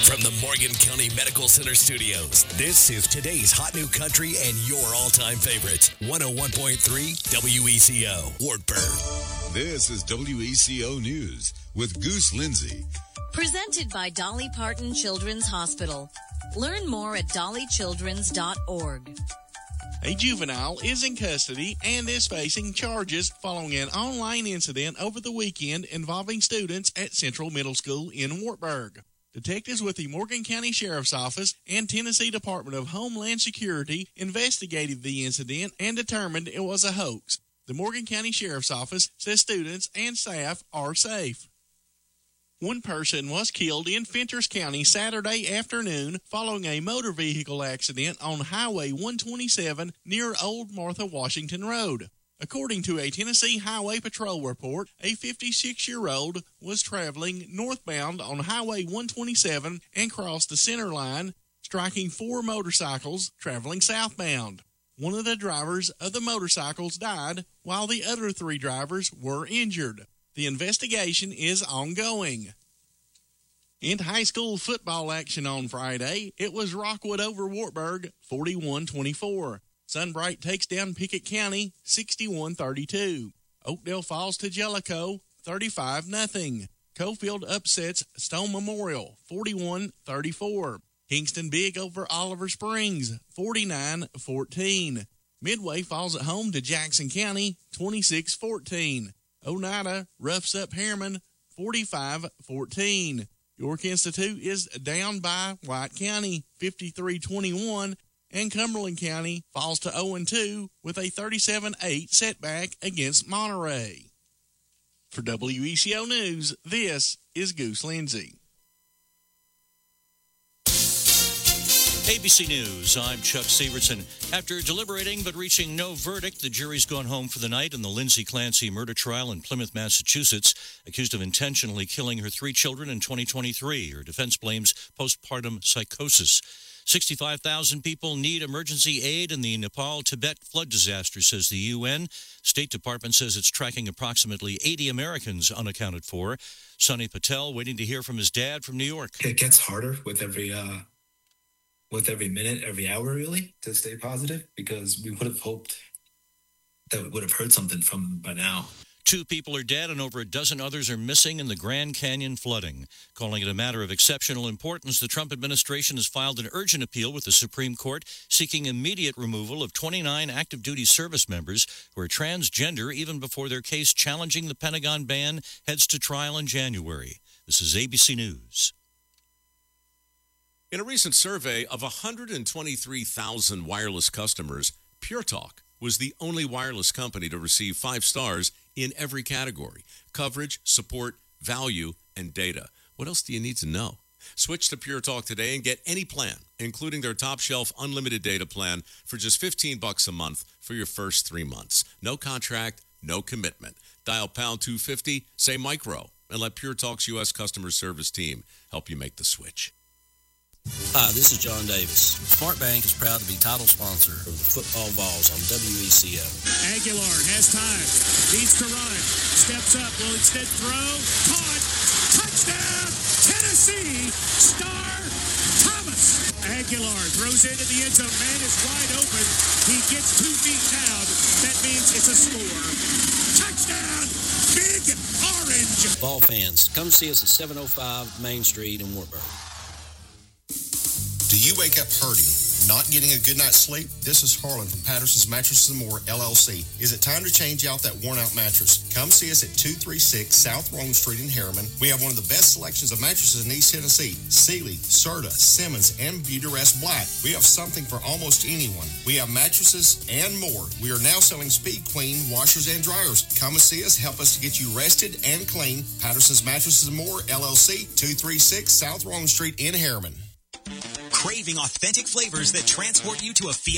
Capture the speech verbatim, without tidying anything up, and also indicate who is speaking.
Speaker 1: From the Morgan County Medical Center studios, this is today's hot new country and your all-time favorites. one oh one point three W E C O, Wartburg.
Speaker 2: This is W E C O News with Goose Lindsay.
Speaker 3: Presented by Dolly Parton Children's Hospital. Learn more at dolly children's dot org.
Speaker 4: A juvenile is in custody and is facing charges following an online incident over the weekend involving students at Central Middle School in Wartburg. Detectives with the Morgan County Sheriff's Office and Tennessee Department of Homeland Security investigated the incident and determined it was a hoax. The Morgan County Sheriff's Office says students and staff are safe. One person was killed in Fentress County Saturday afternoon following a motor vehicle accident on Highway one twenty-seven near Old Martha Washington Road. According to a Tennessee Highway Patrol report, a fifty-six-year-old was traveling northbound on Highway one twenty-seven and crossed the center line, striking four motorcycles traveling southbound. One of the drivers of the motorcycles died, while the other three drivers were injured. The investigation is ongoing. In high school football action on Friday, it was Rockwood over Wartburg, forty-one twenty-four. Sunbright takes down Pickett County, sixty-one thirty-two. Oakdale falls to Jellicoe, thirty-five nothing. Cofield upsets Stone Memorial, forty-one thirty-four. Kingston Big over Oliver Springs, forty-nine fourteen. Midway falls at home to Jackson County, twenty-six fourteen. Oneida roughs up Harriman, forty-five fourteen. York Institute is down by White County, fifty-three twenty-one. And Cumberland County falls to oh and two with a thirty-seven eight setback against Monterey. For W E C O News, this is Goose Lindsay.
Speaker 5: A B C News, I'm Chuck Severson. After deliberating but reaching no verdict, the jury's gone home for the night in the Lindsay Clancy murder trial in Plymouth, Massachusetts, accused of intentionally killing her three children in twenty twenty-three. Her defense blames postpartum psychosis. sixty-five thousand people need emergency aid in the Nepal-Tibet flood disaster, says the U N. State Department says it's tracking approximately eighty Americans unaccounted for. Sonny Patel waiting to hear from his dad from New York.
Speaker 6: It gets harder with every uh, with every minute, every hour, really, to stay positive, because we would have hoped that we would have heard something from them by now.
Speaker 5: Two people are dead and over a dozen others are missing in the Grand Canyon flooding. Calling it a matter of exceptional importance, the Trump administration has filed an urgent appeal with the Supreme Court seeking immediate removal of twenty-nine active duty service members who are transgender even before their case challenging the Pentagon ban heads to trial in January. This is A B C News.
Speaker 7: In a recent survey of one hundred twenty-three thousand wireless customers, Pure Talk was the only wireless company to receive five stars in every category: coverage, support, value, and data. What else do you need to know? Switch to Pure Talk today and get any plan, including their top shelf unlimited data plan, for just fifteen bucks a month for your first three months. No contract, no commitment. Dial pound two fifty, say micro, and let Pure Talk's U S customer service team help you make the switch.
Speaker 8: Hi, this is John Davis. SmartBank is proud to be title sponsor of the Football Balls on W E C O.
Speaker 9: Aguilar has time, needs to run, steps up, will instead throw, caught, touchdown, Tennessee, Star Thomas. Aguilar throws into the end zone, man is wide open, he gets two feet down, that means it's a score. Touchdown, Big Orange.
Speaker 8: Ball fans, come see us at seven oh five Main Street in Wartburg.
Speaker 10: Do you wake up hurting, not getting a good night's sleep? This is Harlan from Patterson's Mattresses and More, L L C. Is it time to change out that worn-out mattress? Come see us at two thirty-six South Rome Street in Harriman. We have one of the best selections of mattresses in East Tennessee. Sealy, Serta, Simmons, and Beautyrest Black. We have something for almost anyone. We have mattresses and more. We are now selling Speed Queen washers and dryers. Come and see us. Help us to get you rested and clean. Patterson's Mattresses and More, L L C, two thirty-six South Rome Street in Harriman.
Speaker 11: Craving authentic flavors that transport you to a Fiesta